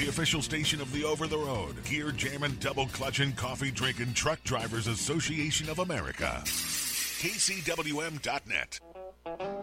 the official station of the over-the-road, gear jamming, double clutching, coffee drinking Truck Drivers Association of America. KCWM.net.